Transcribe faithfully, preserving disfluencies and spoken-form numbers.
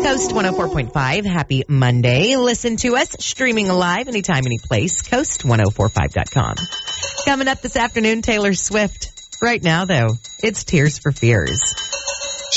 Coast one oh four point five. Happy Monday. Listen to us streaming live anytime, any place. coast ten forty-five dot com. Coming up this afternoon, Taylor Swift. Right now, though, it's Tears for Fears.